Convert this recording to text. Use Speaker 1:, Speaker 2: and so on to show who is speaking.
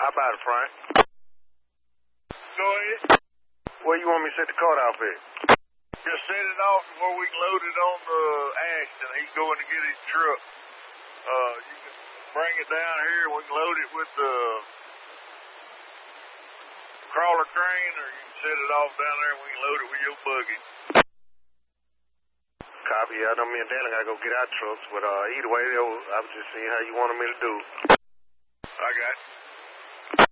Speaker 1: How about it, Frank?
Speaker 2: Go ahead.
Speaker 1: Where you want me to set the cart off at?
Speaker 2: Just set it off where we can load it on the Ashton. He's going to get his truck. You can bring it down here. We can load it with the crawler crane, or you can set it off down there and we can load it with your buggy.
Speaker 1: Copy. I know me and Dalen gotta go get our trucks, but either way, I was just seeing how you wanted me to do.
Speaker 2: I got you.